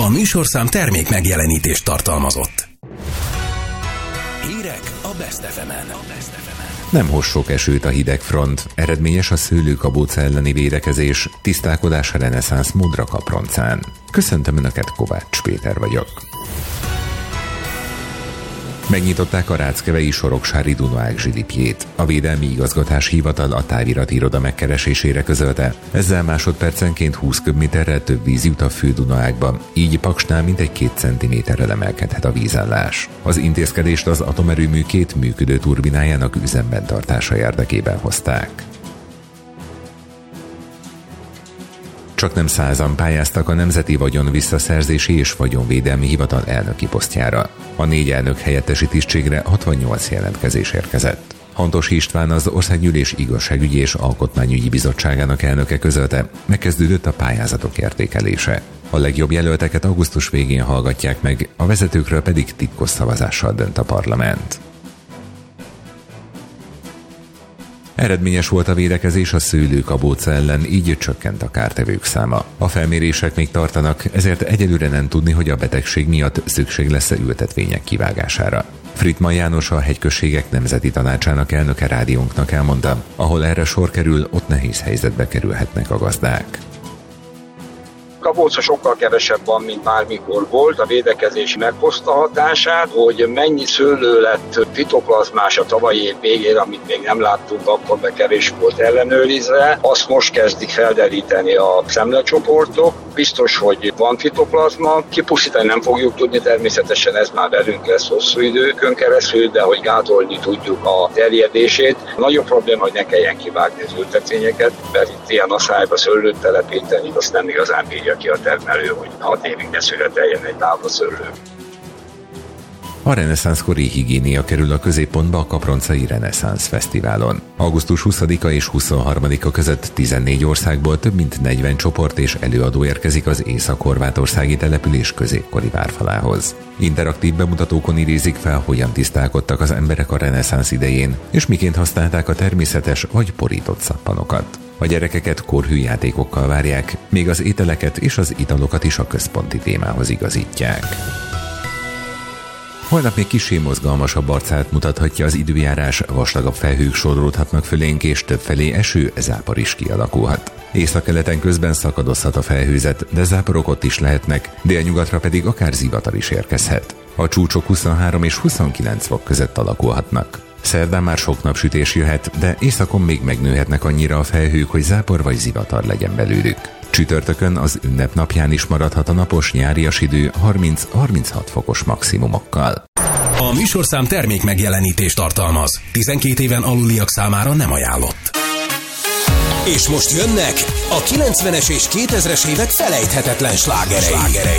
műsorszám termék megjelenítést tartalmazott. Hírek a Best FM-en. Nem hoz sok esőt a hidegfront, eredményes a szőlőkabóca elleni védekezés, tisztálkodás a reneszánsz Modra Kaproncán. Köszöntöm Önöket, Kovács Péter vagyok. Megnyitották a Ráckevei Soroksári Dunaák zsilipjét. A Védelmi Igazgatási Hivatal a távirati iroda megkeresésére közölte. Ezzel másodpercenként 20 köbméterrel több víz jut a fő Dunaákba, így Paksnál mintegy 2 centiméterrel emelkedhet a vízállás. Az intézkedést az atomerőmű 2 működő turbinájának üzemben tartása érdekében hozták. Csaknem 100-an pályáztak a Nemzeti Vagyon Visszaszerzési és Vagyonvédelmi Hivatal elnöki posztjára. A 4 elnök helyettesi tisztségre 68 jelentkezés érkezett. Hantos István, az Országgyűlés Igazságügyi és Alkotmányügyi Bizottságának elnöke közölte, megkezdődött a pályázatok értékelése. A legjobb jelölteket augusztus végén hallgatják meg, a vezetőkről pedig titkos szavazással dönt a parlament. Eredményes volt a védekezés a szőlőkabóca ellen, így csökkent a kártevők száma. A felmérések még tartanak, ezért egyelőre nem tudni, hogy a betegség miatt szükség lesz-e ültetvények kivágására. Frittmann János, a Hegyközségek Nemzeti Tanácsának elnöke rádiónknak elmondta, ahol erre sor kerül, ott nehéz helyzetbe kerülhetnek a gazdák. Kabóca sokkal kevesebb van, mint bármikor volt. A védekezés meghozta hatását, hogy mennyi szőlő lett fitoplazmás a tavalyi év végén, amit még nem láttunk, akkor kevés volt ellenőrizve. Azt most kezdik felderíteni a szemlecsoportok. Biztos, hogy van fitoplazma. Kipusztítani nem fogjuk tudni, természetesen ez már velünk lesz hosszú időkön keresztül, de hogy gátolni tudjuk a terjedését. Nagyobb probléma, hogy ne kelljen kivágni az ültetvényeket, mert itt ilyen asszályba szőlőt telepíteni, azt nem igazán bírja ki a termelő, hogy 6 évig ne születeljen egy lába szőlő. A reneszánszkori higiénia kerül a középpontba a Kaproncai Reneszánsz Fesztiválon. Augusztus 20-a és 23-a között 14 országból több mint 40 csoport és előadó érkezik az észak-horvátországi település középkori várfalához. Interaktív bemutatókon idézik fel, hogyan tisztálkodtak az emberek a reneszánsz idején, és miként használták a természetes vagy porított szappanokat. A gyerekeket korhű játékokkal várják, még az ételeket és az italokat is a központi témához igazítják. Holnap még kissé mozgalmasabb arcát mutathatja az időjárás, vastagabb felhők sodródhatnak fölénk, és többfelé eső, zápor is kialakulhat. Északkeleten közben szakadozhat a felhőzet, de záporok ott is lehetnek, délnyugatra pedig akár zivatar is érkezhet. A csúcsok 23 és 29 fok között alakulhatnak. Szerdán már sok napsütés jöhet, de északon még megnőhetnek annyira a felhők, hogy zápor vagy zivatar legyen belőlük. Csütörtökön, az ünnepnapján is maradhat a napos nyárias idő 30-36 fokos maximumokkal. A műsorszám termék megjelenítést tartalmaz. 12 éven aluliak számára nem ajánlott. És most jönnek a 90-es és 2000-es évek felejthetetlen slágerei.